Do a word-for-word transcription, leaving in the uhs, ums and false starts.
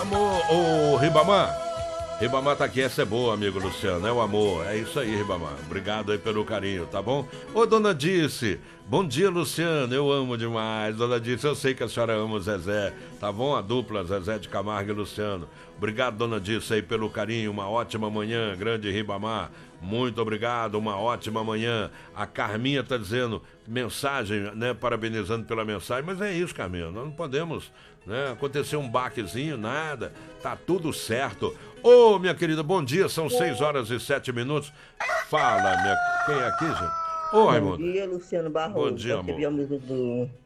Amor, ô Ribamar. Ribamar tá aqui, essa é boa, amigo Luciano, é o amor, é isso aí, Ribamar. Obrigado aí pelo carinho, tá bom? Ô, dona Dirce, bom dia, Luciano, eu amo demais. Dona Dirce, eu sei que a senhora ama o Zezé, tá bom? A dupla Zezé de Camargo e Luciano. Obrigado, dona Dirce, aí pelo carinho, uma ótima manhã, grande Ribamar. Muito obrigado, uma ótima manhã. A Carminha tá dizendo, mensagem, né, parabenizando pela mensagem, mas é isso, Carminha, nós não podemos, né, acontecer um baquezinho, nada, tá tudo certo. Ô, minha querida, bom dia, são seis horas e sete minutos. Fala, minha... Quem é aqui, gente? Ô, Bom Raimundo. dia, Luciano Bom Barroso. dia, Você amor. viu a música do